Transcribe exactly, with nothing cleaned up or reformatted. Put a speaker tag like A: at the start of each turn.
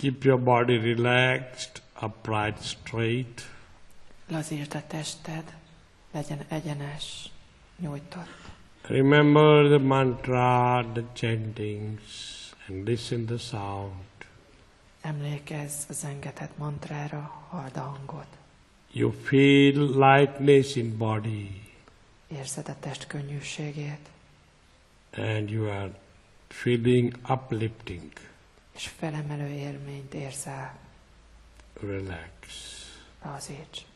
A: Keep your body relaxed, upright, straight.
B: Lazítsd a tested, legyen egyenes, nyújtott.
A: Remember the mantra, the chantings, and listen the sound.
B: Emlékezz a zengetett mantrára, halld a hangot.
A: You feel lightness in body.
B: Érzed a test könnyűségét.
A: And you are feeling uplifting.
B: És felemelő élményt érzel.
A: Relax.
B: Lazíts.